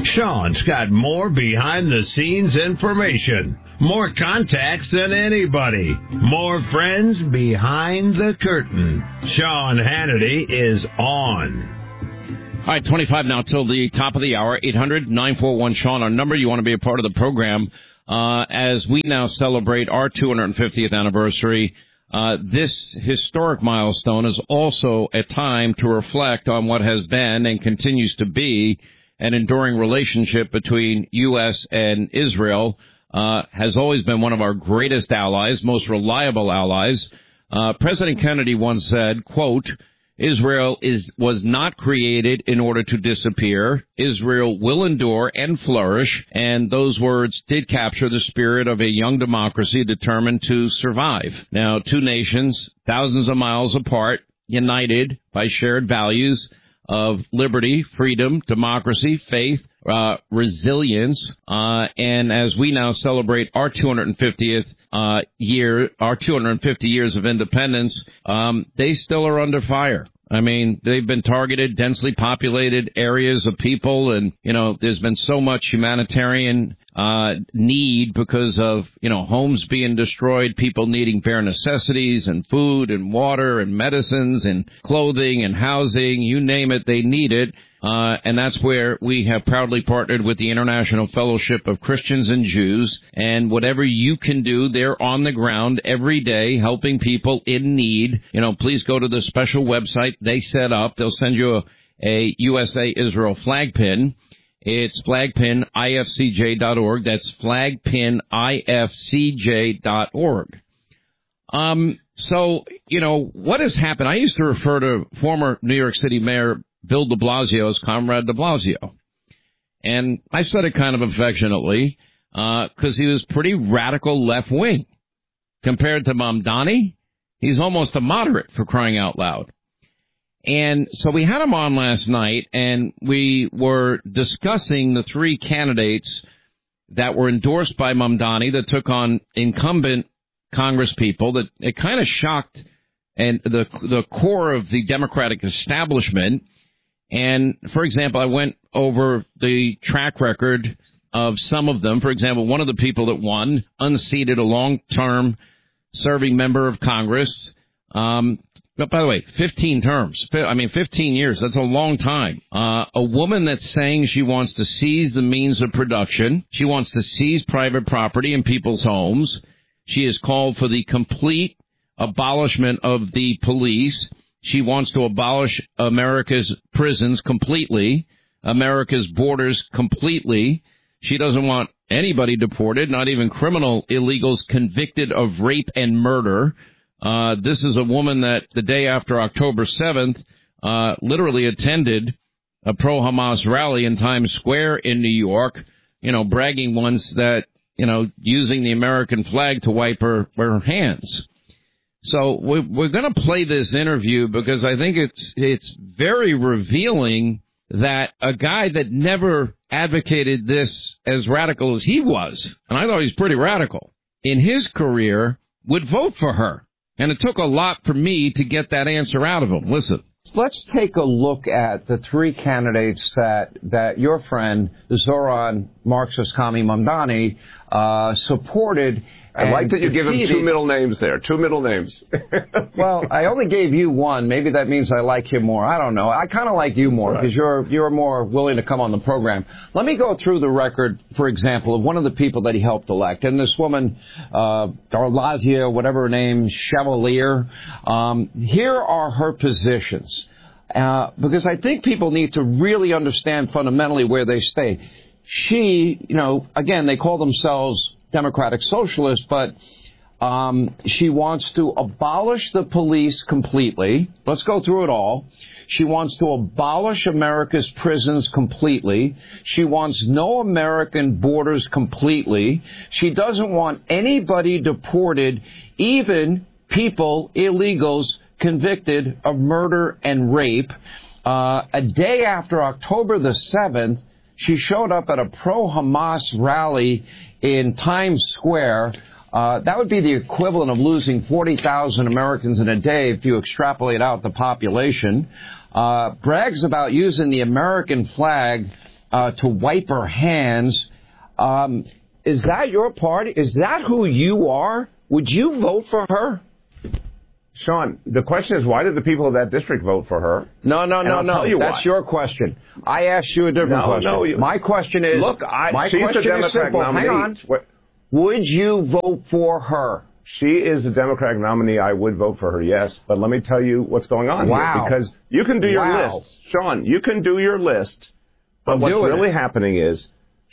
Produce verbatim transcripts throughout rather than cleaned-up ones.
Sean's got more behind-the-scenes information, more contacts than anybody, more friends behind the curtain. Sean Hannity is on. All right, twenty-five now till the top of the hour. eight hundred nine four one Sean, our number. You want to be a part of the program uh, as we now celebrate our two hundred fiftieth anniversary. Uh, this historic milestone is also a time to reflect on what has been and continues to be an enduring relationship between U S and Israel. Uh, has always been one of our greatest allies, most reliable allies. Uh, President Kennedy once said, quote, Israel is was not created in order to disappear. Israel will endure and flourish, and those words did capture the spirit of a young democracy determined to survive. Now, two nations, thousands of miles apart, united by shared values of liberty, freedom, democracy, faith, uh, resilience, uh, and as we now celebrate our two hundred fiftieth uh, year, our two hundred fifty years of independence, um, they still are under fire. I mean, they've been targeted, densely populated areas of people, and, you know, there's been so much humanitarian uh need because of, you know, homes being destroyed, people needing bare necessities and food and water and medicines and clothing and housing, you name it, they need it. Uh, and that's where we have proudly partnered with the International Fellowship of Christians and Jews. And whatever you can do, they're on the ground every day helping people in need. You know, please go to the special website they set up. They'll send you a, a U S A Israel flag pin. It's flagpin I F C J dot org. That's flagpin I F C J dot org. Um, so, you know, what has happened? I used to refer to former New York City Mayor Bill de Blasio as Comrade de Blasio. And I said it kind of affectionately because uh, he was pretty radical left-wing. Compared to Mamdani, he's almost a moderate, for crying out loud. And so we had him on last night, and we were discussing the three candidates that were endorsed by Mamdani that took on incumbent congresspeople. That it kind of shocked and the the core of the Democratic establishment. And, for example, I went over the track record of some of them. For example, one of the people that won, unseated, a long-term serving member of Congress. Um, but, by the way, fifteen terms. I mean, fifteen years. That's a long time. Uh, a woman that's saying she wants to seize the means of production. She wants to seize private property in people's homes. She has called for the complete abolishment of the police. She wants to abolish America's prisons completely, America's borders completely. She doesn't want anybody deported, not even criminal illegals convicted of rape and murder. Uh, this is a woman that the day after October seventh uh, literally attended a pro-Hamas rally in Times Square in New York, you know, bragging once that, you know, using the American flag to wipe her, her hands. So we're, we're going to play this interview because I think it's it's very revealing that a guy that never advocated this as radical as he was, and I thought he was pretty radical, in his career would vote for her. And it took a lot for me to get that answer out of him. Listen. Let's take a look at the three candidates that, that your friend, Zoran Marxist Kami Mamdani, uh, supported. I like that you give him two middle names there, two middle names. Well, I only gave you one. Maybe that means I like him more. I don't know. I kind of like you more because you're you're more willing to come on the program. Let me go through the record, for example, of one of the people that he helped elect. And this woman, uh, Darlazia, whatever her name, Chevalier, um, here are her positions. Uh, because I think people need to really understand fundamentally where they stay. She, you know, again, they call themselves Democratic Socialists, but um, she wants to abolish the police completely. Let's go through it all. She wants to abolish America's prisons completely. She wants no American borders completely. She doesn't want anybody deported, even people, illegals, convicted of murder and rape. Uh, a day after October the seventh, she showed up at a pro-Hamas rally in Times Square. Uh, that would be the equivalent of losing forty thousand Americans in a day if you extrapolate out the population. Uh, brags about using the American flag uh, to wipe her hands. Um, is that your party? Is that who you are? Would you vote for her? Sean, the question is, why did the people of that district vote for her? No, no, no, no. You That's why. Your question. I asked you a different no, question. No, you, my question is, look, I, my she's question a Democrat is simple. nominee. Hang on. What? Would you vote for her? She is a Democratic nominee. I would vote for her, yes. But let me tell you what's going on wow. here. Because you can do your wow. list. Sean, you can do your list. But I'm what's really it. happening is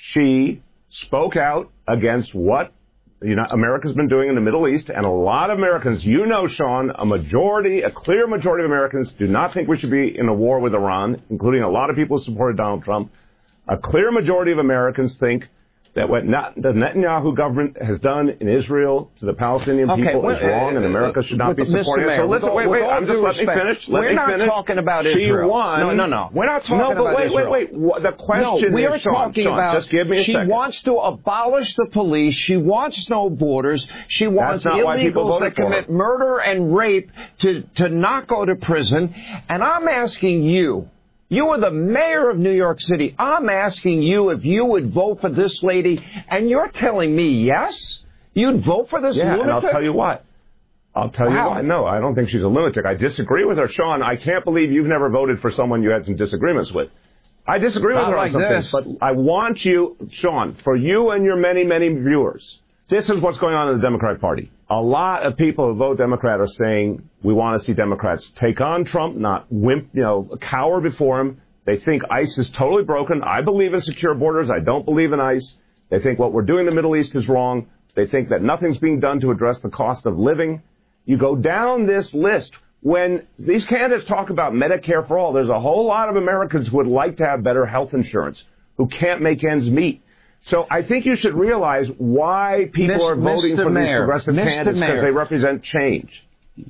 she spoke out against what you know, America's been doing in the Middle East, and a lot of Americans, you know, Sean, a majority, a clear majority of Americans do not think we should be in a war with Iran, including a lot of people who supported Donald Trump. A clear majority of Americans think that what not, the Netanyahu government has done in Israel to the Palestinian okay, people well, is wrong, and America should not be supporting it. So listen, wait, wait, I'm just let me finish. Let We're me not finish. talking about she Israel. Won. No, no, no. We're not talking no, but about wait, Israel. wait, wait. The question no, we are is, Sean, talking Sean, about. just give me a she second. wants to abolish the police. She wants no borders. She wants illegals that commit murder and rape to to not go to prison. And I'm asking you. You are the mayor of New York City. I'm asking you if you would vote for this lady, and you're telling me yes? You'd vote for this yeah, lunatic? And I'll tell you what. I'll tell wow. you why. No, I don't think she's a lunatic. I disagree with her. Sean, I can't believe you've never voted for someone you had some disagreements with. I disagree with Not her like on some this. things, but I want you, Sean, for you and your many, many viewers, this is what's going on in the Democratic Party. A lot of people who vote Democrat are saying we want to see Democrats take on Trump, not wimp, you know, cower before him. They think ICE is totally broken. I believe in secure borders. I don't believe in ICE. They think what we're doing in the Middle East is wrong. They think that nothing's being done to address the cost of living. You go down this list. When these candidates talk about Medicare for all, there's a whole lot of Americans who would like to have better health insurance, who can't make ends meet. So I think you should realize why people Miz, are voting Mister for Mayor, these progressive Mister candidates, because they represent change.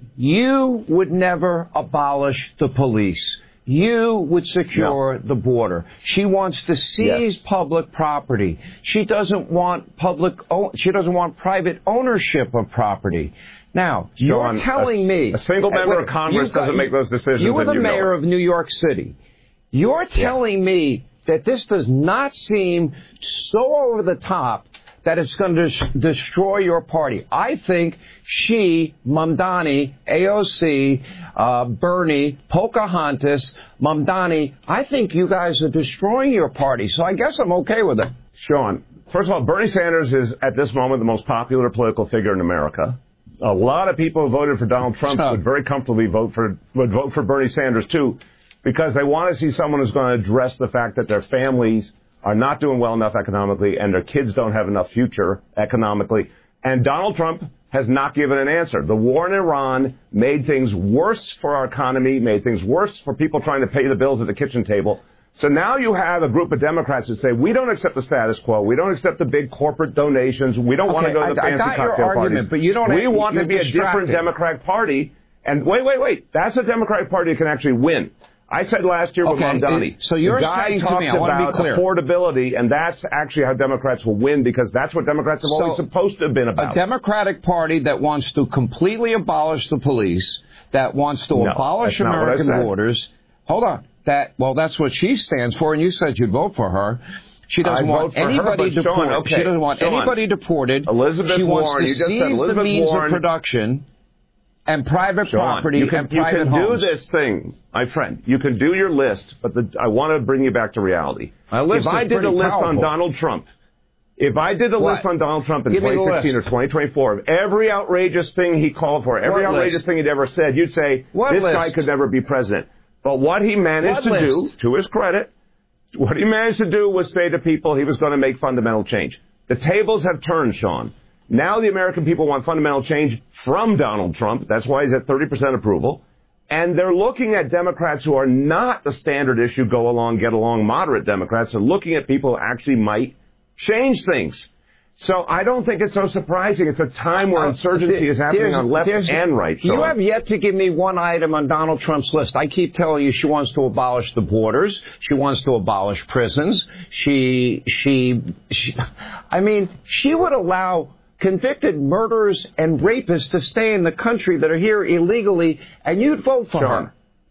You would never abolish the police. You would secure no. the border. She wants to seize yes. public property. She doesn't want public. She doesn't want private ownership of property. Now, Sean, you're telling a, me a single member wait, of Congress got, doesn't make those decisions. You were the you mayor of New York City. You're telling yeah. me that this does not seem so over the top that it's going to des- destroy your party. I think she, Mamdani, A O C, uh, Bernie, Pocahontas, Mamdani, I think you guys are destroying your party. So I guess I'm okay with it. Sean, first of all, Bernie Sanders is at this moment the most popular political figure in America. A lot of people who voted for Donald Trump Stop. would very comfortably vote for would vote for Bernie Sanders too, because they want to see someone who's going to address the fact that their families are not doing well enough economically and their kids don't have enough future economically. And Donald Trump has not given an answer. The war in Iran made things worse for our economy, made things worse for people trying to pay the bills at the kitchen table. So now you have a group of Democrats that say, we don't accept the status quo. We don't accept the big corporate donations. We don't okay, want to go to the I, fancy I got cocktail your argument, parties. But you don't we have, want to be distracted. a different Democratic Party. And wait, wait, wait. That's a Democratic Party that can actually win. I said last year with okay, Mamdani, so you're the guy saying talked to me, I want to about be clear. affordability, and that's actually how Democrats will win, because that's what Democrats have so always supposed to have been about. A Democratic Party that wants to completely abolish the police, that wants to no, abolish American borders. Hold on. That well, that's what she stands for, and you said you'd vote for her. She doesn't I want anybody her, deported. Sean, okay, she doesn't want Sean, anybody deported. Elizabeth she wants Warren, to you just seize said Elizabeth the means Warren, of production and private Sean, property you can, and private you can homes. do this thing, my friend. You can do your list, but the, I want to bring you back to reality. If I did a list powerful. on Donald Trump, if I did a what? list on Donald Trump in Give twenty sixteen or twenty twenty-four of every outrageous thing he called for, every what outrageous list? thing he'd ever said, you'd say, what this list? guy could never be president. But what he managed what to list? do, to his credit, what he managed to do was say to people he was going to make fundamental change. The tables have turned, Sean. Now the American people want fundamental change from Donald Trump. That's why he's at thirty percent approval. And they're looking at Democrats who are not the standard issue, go along, get along, moderate Democrats. They're looking at people who actually might change things. So I don't think it's so surprising. It's a time where insurgency is happening on left and right. Sean. You have yet to give me one item on Donald Trump's list. I keep telling you she wants to abolish the borders. She wants to abolish prisons. She, she, she I mean, she would allow convicted murderers and rapists to stay in the country that are here illegally, and you'd vote for Sean, her.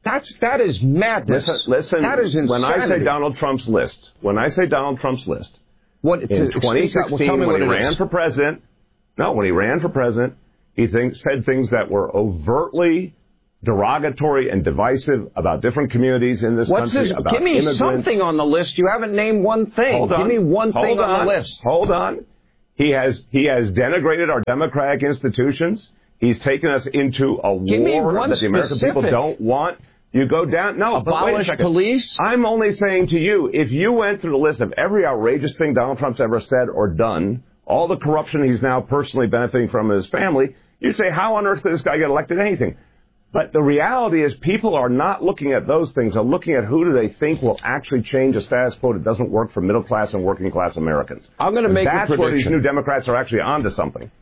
That's, that is madness. Listen, listen, that is insanity. When I say Donald Trump's list, when I say Donald Trump's list, what, in twenty sixteen, well, when he ran is. for president, no, when he ran for president, he think, said things that were overtly derogatory and divisive about different communities in this What's country. This? About Give me immigrants. something on the list. You haven't named one thing. Hold on. Give me one Hold thing on. on the list. Hold on. He has he has denigrated our democratic institutions. He's taken us into a Give war that the American specific. people don't want. You go down. No, abolish but wait a police. I'm only saying to you, if you went through the list of every outrageous thing Donald Trump's ever said or done, all the corruption he's now personally benefiting from in his family, you'd say, how on earth could this guy get elected anything? But the reality is people are not looking at those things. They're looking at who do they think will actually change a status quo that doesn't work for middle class and working class Americans. I'm going to make a prediction. That's where these new Democrats are actually onto something.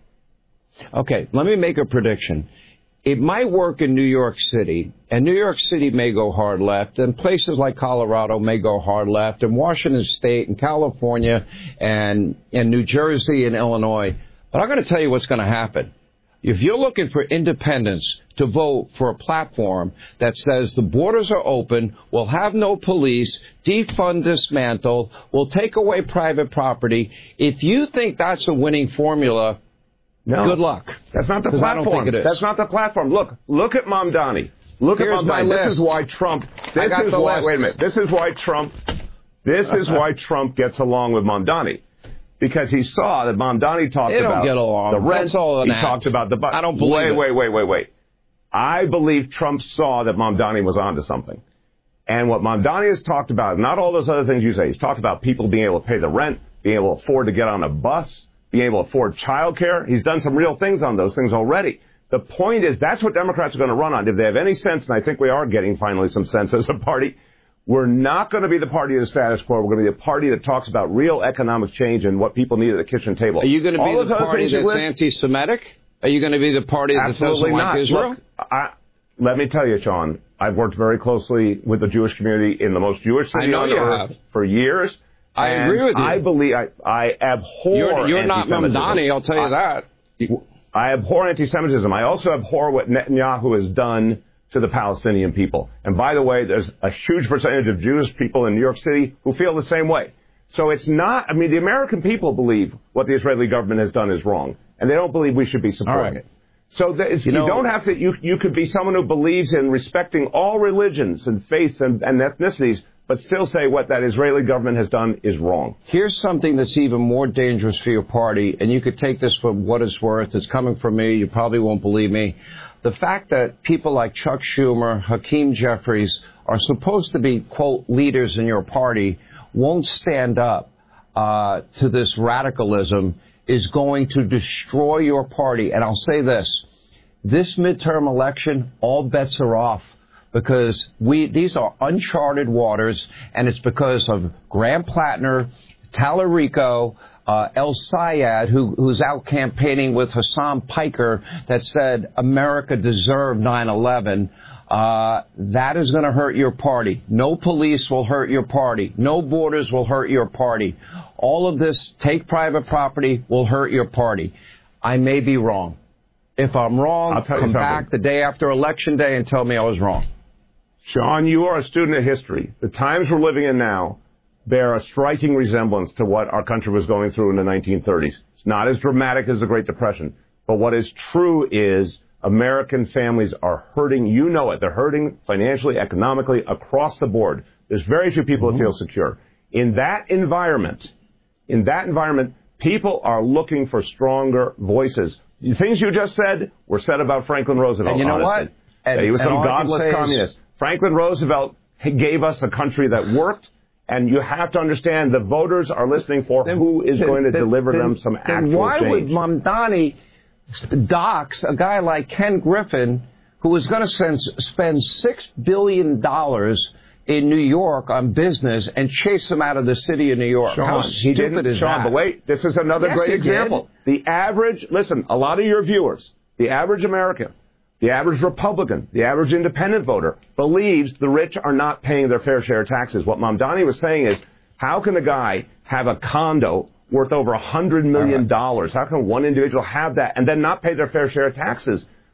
Okay, let me make a prediction. It might work in New York City, and New York City may go hard left, and places like Colorado may go hard left, and Washington State and California and, and New Jersey and Illinois. But I'm going to tell you what's going to happen. If you're looking for independents to vote for a platform that says the borders are open, we'll have no police, defund, dismantle, we'll take away private property, if you think that's a winning formula, no. Good luck. That's not the platform. I don't think it is. That's not the platform. Look, look at Mamdani. Look Here's at Mamdani. my This list. is why Trump. This is why. list. Wait a minute. This is why Trump. This is why Trump gets along with Mamdani, because he saw that Mamdani talked they don't about get along. the rent. That's all he an talked act. about the. Bu- I don't believe wait, it. Wait, wait, wait, wait. I believe Trump saw that Mamdani was onto something, and what Mamdani has talked about, not all those other things you say. He's talked about people being able to pay the rent, being able to afford to get on a bus, being able to afford child care. He's done some real things on those things already. The point is, that's what Democrats are going to run on. If they have any sense, and I think we are getting finally some sense as a party, we're not going to be the party of the status quo. We're going to be a party that talks about real economic change and what people need at the kitchen table. Are you going to All be the party that's anti-Semitic? Are you going to be the party that Absolutely doesn't not. like Israel? Look, I, let me tell you, Sean, I've worked very closely with the Jewish community in the most Jewish city I know on you earth have. for years. I and agree with you. I believe, I, I abhor You're, you're not anti-Semitism. Mamdani, I'll tell you I, that. I abhor anti-Semitism. I also abhor what Netanyahu has done to the Palestinian people. And by the way, there's a huge percentage of Jewish people in New York City who feel the same way. So it's not, I mean, the American people believe what the Israeli government has done is wrong, and they don't believe we should be supporting All right. it. So you, you know, don't have to, you, you could be someone who believes in respecting all religions and faiths and, and ethnicities, but still say what that Israeli government has done is wrong. Here's something that's even more dangerous for your party, and you could take this for what it's worth. It's coming from me. You probably won't believe me. The fact that people like Chuck Schumer, Hakeem Jeffries are supposed to be, quote, leaders in your party won't stand up uh, to this radicalism is going to destroy your party. And I'll say this. This midterm election, all bets are off. Because we these are uncharted waters, and it's because of Graham Plattner, Tallarico, uh, El Sayed, who, who's out campaigning with Hassan Piker, that said America deserved nine eleven. Uh, that is going to hurt your party. No police will hurt your party. No borders will hurt your party. All of this, take private property, will hurt your party. I may be wrong. If I'm wrong, come back the day after Election Day and tell me I was wrong. Sean, you are a student of history. The times we're living in now bear a striking resemblance to what our country was going through in the nineteen thirties. It's not as dramatic as the Great Depression. But what is true is American families are hurting. You know it. They're hurting financially, economically, across the board. There's very few people mm-hmm. that feel secure. In that environment, in that environment, people are looking for stronger voices. The things you just said were said about Franklin Roosevelt. And you know honestly. what? And, he was some godless communist. Is... Franklin Roosevelt gave us a country that worked, and you have to understand the voters are listening for then, who is then, going to then, deliver then, them some then actual why change. Would Mamdani dox a guy like Ken Griffin, who is going to spend, spend six billion dollars in New York on business and chase him out of the city of New York? Sean, How stupid is Sean, that? But wait, this is another yes, great example. Did. The average, listen, a lot of your viewers, the average American, the average Republican, the average independent voter believes the rich are not paying their fair share of taxes. What Mamdani was saying is, how can a guy have a condo worth over one hundred million dollars? How can one individual have that and then not pay their fair share of taxes?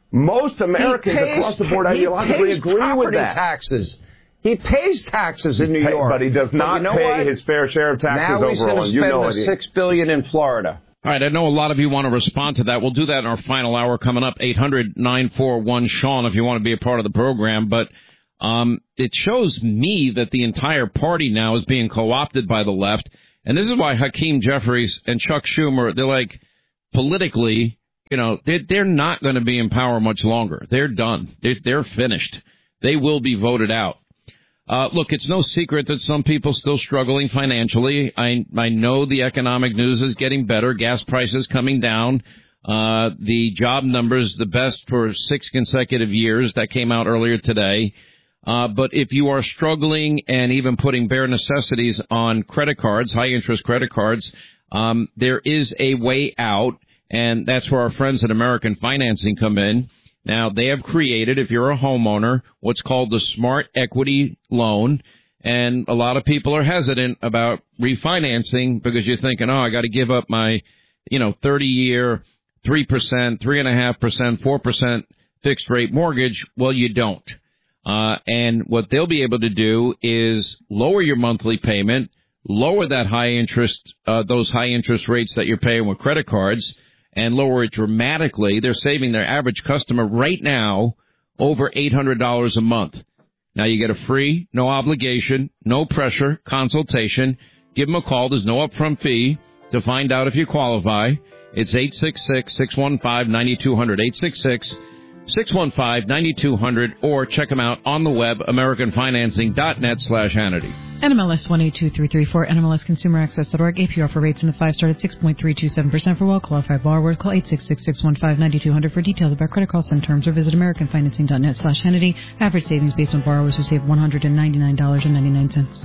Most Americans pays, across the board ideologically agree with that. Taxes. He pays taxes in New pay, York, but he does not you know pay what? his fair share of taxes now overall. He's going to you spend know the six billion in Florida. All right, I know a lot of you want to respond to that. We'll do that in our final hour coming up. eight hundred nine four one Sean if you want to be a part of the program. But um, it shows me that the entire party now is being co-opted by the left, and this is why Hakeem Jeffries and Chuck Schumer, they're like politically. You know, they're, they're not going to be in power much longer. They're done. They're, they're finished. They will be voted out. Uh, look, it's no secret that some people still struggling financially. I, I know the economic news is getting better. Gas prices coming down. Uh, the job numbers, the best for six consecutive years. That came out earlier today. Uh, but if you are struggling and even putting bare necessities on credit cards, high interest credit cards, um, there is a way out. And that's where our friends at American Financing come in. Now, they have created, if you're a homeowner, what's called the Smart Equity Loan. And a lot of people are hesitant about refinancing because you're thinking, oh, I got to give up my, you know, thirty-year, three percent, three point five percent, four percent fixed-rate mortgage. Well, you don't. Uh, and what they'll be able to do is lower your monthly payment, lower that high interest, uh, those high interest rates that you're paying with credit cards, and lower it dramatically. They're saving their average customer right now over eight hundred dollars a month. Now you get a free, no obligation, no pressure consultation. Give them a call. There's no upfront fee to find out if you qualify. It's eight six six, six one five, nine two zero zero, eight six six, six one five, nine two zero zero, or check them out on the web, american financing dot net slash Hannity. N M L S one eight two three three four, N M L S consumer access dot org. A P R for rates in the five-star at six point three two seven percent for well-qualified borrowers. Call eight six six, six one five, nine two zero zero for details about credit costs and terms, or visit american financing dot net slash Hannity. Average savings based on borrowers who save one hundred ninety-nine dollars and ninety-nine cents.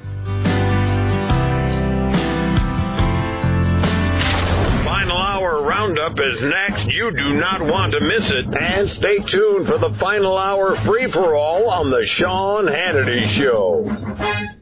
Final Hour Roundup is next. You do not want to miss it. And stay tuned for the Final Hour free-for-all on the Sean Hannity Show.